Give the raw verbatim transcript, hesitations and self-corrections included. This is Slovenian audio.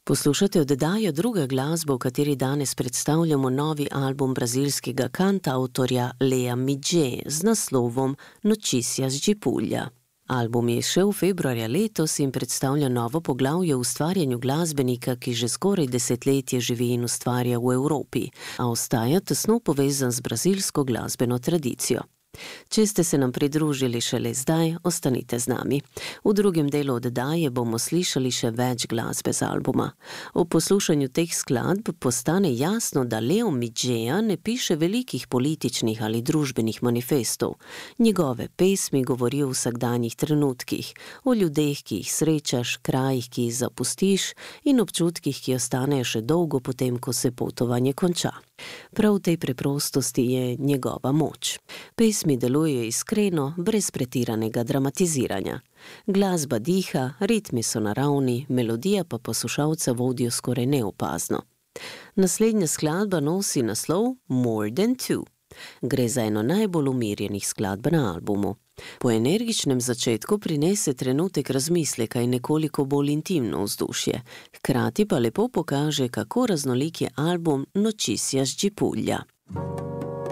Poslušate oddajo Druga glasba, v kateri danes predstavljamo novi album brazilskega kantautorja Lea Midje z naslovom Notícias de Puglia. Album je izšel februarja letos in predstavlja novo poglavje v ustvarjanju glasbenika, ki že skoraj desetletje živi in ustvarja v Evropi, a ostaja tesno povezan z brazilsko glasbeno tradicijo. Če ste se nam pridružili šele zdaj, ostanite z nami. V drugem delu oddaje bomo slišali še več glasbe z albuma. Ob poslušanju teh skladb postane jasno, da Leo Midjeja ne piše velikih političnih ali družbenih manifestov. Njegove pesmi govorijo o vsakdanjih trenutkih, o ljudeh, ki jih srečaš, krajih, ki jih zapustiš in občutkih, ki ostanejo še dolgo potem, ko se potovanje konča. Prav v tej preprostosti je njegova moč. Pesmi delujejo iskreno, brez pretiranega dramatiziranja. Glasba diha, ritmi so naravni, melodija pa poslušalca vodijo skoraj neopazno. Naslednja skladba nosi naslov More than two. Gre za eno najbolj umirjenih skladb na albumu. Po energičnem začetku prinese trenutek razmisleka in nekoliko bolj intimno vzdušje, hkrati pa lepo pokaže, kako raznolik je album Notícias de Puglia.